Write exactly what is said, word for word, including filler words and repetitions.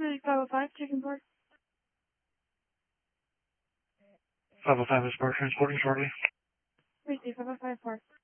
Pacific five oh five, Chicken Park. five oh five is Park transporting shortly. Receive five oh five Park.